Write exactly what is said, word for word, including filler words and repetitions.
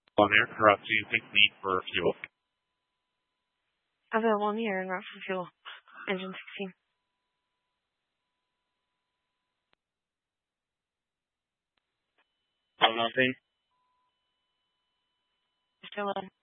On aircraft do you think need for fuel? Available in the air and route for fuel. Engine sixteen. Oh, nothing. Still on.